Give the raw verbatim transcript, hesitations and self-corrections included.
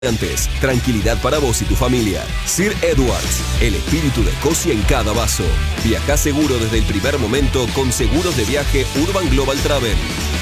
Antes, tranquilidad para vos y tu familia. Sir Edwards, el espíritu de Escocia en cada vaso. Viajá seguro desde el primer momento con seguros de viaje Urban Global Travel.